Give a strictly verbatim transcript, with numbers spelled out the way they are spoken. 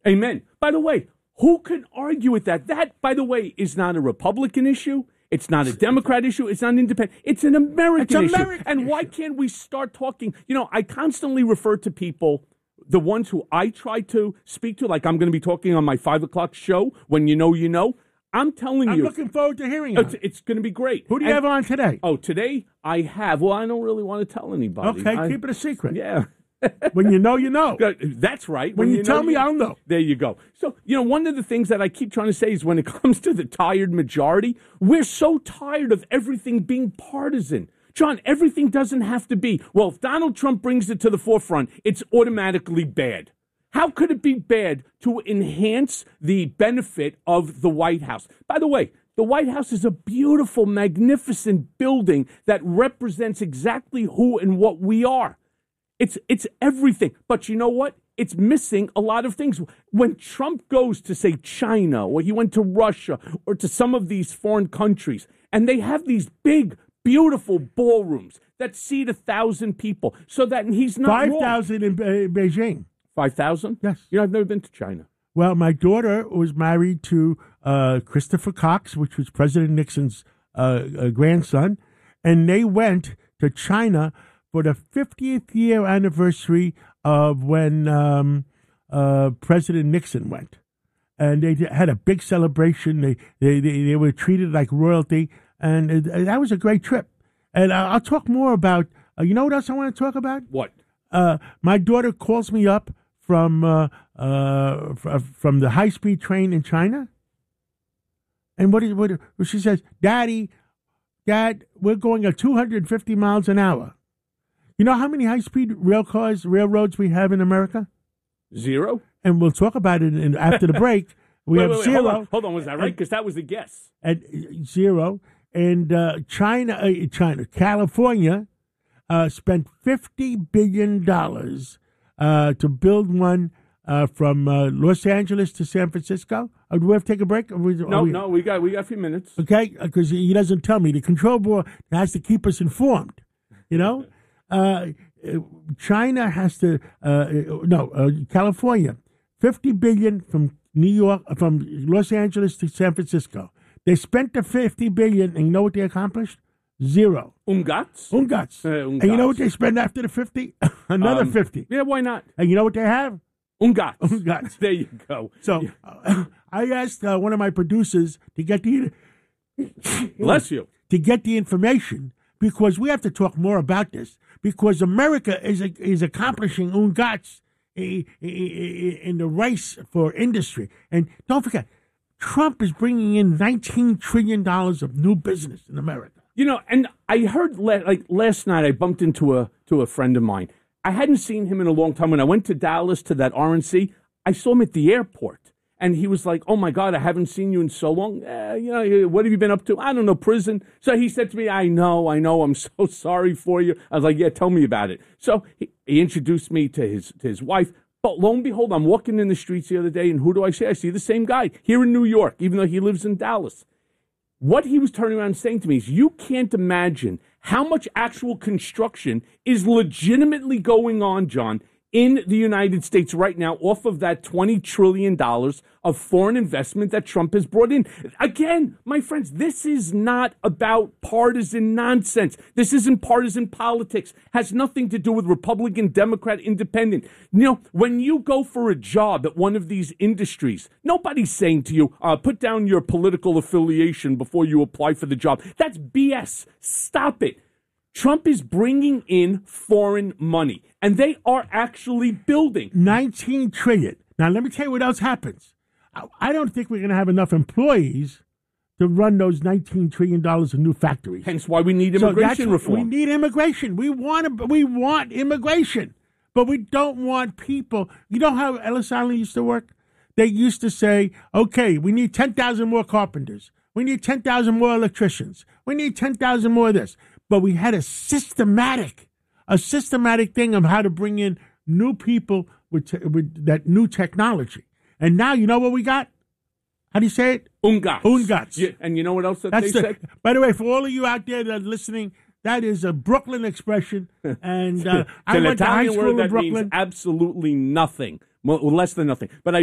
Amen. By the way, who can argue with that? That, by the way, is not a Republican issue. It's not a Democrat issue. It's not an independent. It's an American it's issue. American and issue. why can't we start talking? You know, I constantly refer to people, the ones who I try to speak to, like I'm going to be talking on my five o'clock show, When You Know, You Know. I'm telling I'm you. I'm looking forward to hearing it's, it. it's going to be great. Who do you and, have on today? Oh, today I have. Well, I don't really want to tell anybody. Okay, I, keep it a secret. Yeah. When you know, you know. That's right. When, when you, you know, tell me, you, I'll know. There you go. So, you know, one of the things that I keep trying to say is when it comes to the tired majority, we're so tired of everything being partisan. John, everything doesn't have to be, well, if Donald Trump brings it to the forefront, it's automatically bad. How could it be bad to enhance the benefit of the White House? By the way, the White House is a beautiful, magnificent building that represents exactly who and what we are. It's it's everything. But you know what? It's missing a lot of things. When Trump goes to, say, China, or he went to Russia, or to some of these foreign countries, and they have these big, beautiful ballrooms that seat a thousand people, so that he's not five thousand in Be- Beijing. Five thousand? Yes. You know, I've never been to China. Well, my daughter was married to uh, Christopher Cox, which was President Nixon's uh, uh, grandson, and they went to China for the fiftieth year anniversary of when um, uh, President Nixon went. And they had a big celebration. They they, they, they were treated like royalty, and it, that was a great trip. And I'll, I'll talk more about, uh, you know what else I want to talk about? What? Uh, my daughter calls me up from uh, uh, from the high-speed train in China. And what, is, what she says, Daddy, Dad, we're going at two hundred fifty miles an hour. You know how many high-speed rail cars, railroads we have in America? Zero. And we'll talk about it in, after the break. We wait, have wait, wait, zero. Hold on, hold on, was that right? Because that was the guess. At zero. And uh, China, uh, China, California uh, spent fifty billion dollars uh, to build one uh, from uh, Los Angeles to San Francisco. Uh, do we have to take a break? Or we, no, we, no, we got we got a few minutes. Okay, because he doesn't tell me. The control board has to keep us informed, you know? Uh, China has to, uh, no, uh, California, fifty billion dollars from New York, from Los Angeles to San Francisco. They spent the fifty billion dollars, and you know what they accomplished? Zero. Umgats? Umgats. Uh, umgats. And you know what they spend after the fifty? Another um, fifty. Yeah, why not? And you know what they have? Umgats. Umgats. There you go. So yeah. uh, I asked uh, one of my producers to get the bless you to get the information, because we have to talk more about this, because America is is accomplishing Umgats in the race for industry. And don't forget, Trump is bringing in nineteen trillion dollars of new business in America. You know, and I heard la- like last night I bumped into a to a friend of mine. I hadn't seen him in a long time. When I went to Dallas to that R N C, I saw him at the airport. And he was like, oh, my God, I haven't seen you in so long. Uh, you know, what have you been up to? I don't know, prison. So he said to me, I know, I know. I'm so sorry for you. I was like, yeah, tell me about it. So he, he introduced me to his to his wife. But lo and behold, I'm walking in the streets the other day, and who do I see? I see the same guy here in New York, even though he lives in Dallas. What he was turning around and saying to me is, you can't imagine how much actual construction is legitimately going on, John, in the United States right now off of that twenty trillion dollars of foreign investment that Trump has brought in. Again, my friends, this is not about partisan nonsense. This isn't partisan politics. Has nothing to do with Republican, Democrat, Independent. You know, when you go for a job at one of these industries, nobody's saying to you, uh, put down your political affiliation before you apply for the job. That's B S. Stop it. Trump is bringing in foreign money, and they are actually building. nineteen trillion dollars. Now, let me tell you what else happens. I don't think we're going to have enough employees to run those nineteen trillion dollars of new factories. Hence why we need immigration so reform. We need immigration. We want to, we want immigration, but we don't want people. You know how Ellis Island used to work? They used to say, okay, we need ten thousand more carpenters. We need ten thousand more electricians. We need ten thousand more of this. But we had a systematic, a systematic thing of how to bring in new people with, te- with that new technology. And now, you know what we got? How do you say it? Umgats. Umgats. Yeah, and you know what else that That's they the, said? By the way, for all of you out there that are listening, that is a Brooklyn expression. And uh, I an went Italian to high school word that in Brooklyn. means absolutely nothing, well, less than nothing. But I